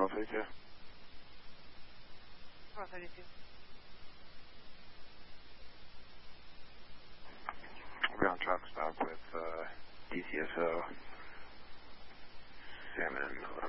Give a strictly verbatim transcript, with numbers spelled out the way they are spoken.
twelve thirty-two. twelve thirty-two. We're on truck stop with uh, D C S O, Salmon,